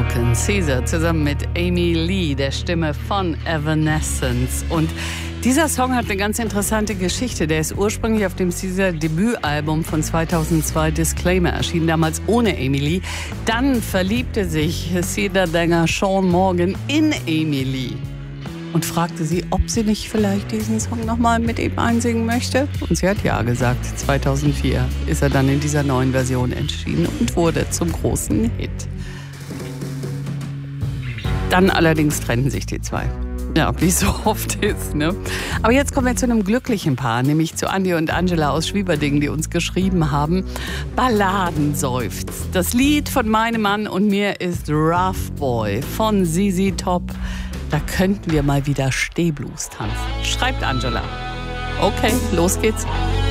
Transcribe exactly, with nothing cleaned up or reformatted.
Broken Caesar zusammen mit Amy Lee, der Stimme von Evanescence. Und dieser Song hat eine ganz interessante Geschichte. Der ist ursprünglich auf dem Caesar-Debütalbum von zweitausendzwei Disclaimer erschienen, damals ohne Amy Lee. Dann verliebte sich Caesar-Sänger Sean Morgan in Amy Lee und fragte sie, ob sie nicht vielleicht diesen Song nochmal mit ihm einsingen möchte. Und sie hat ja gesagt. zweitausendvier ist er dann in dieser neuen Version erschienen und wurde zum großen Hit. Dann allerdings trennten sich die zwei. Ja, wie es so oft ist, ne? Aber jetzt kommen wir zu einem glücklichen Paar, nämlich zu Andi und Angela aus Schwieberdingen, die uns geschrieben haben. Balladenseufz. Das Lied von meinem Mann und mir ist Rough Boy von Z Z Top. Da könnten wir mal wieder Stehblues tanzen. Schreibt Angela. Okay, los geht's.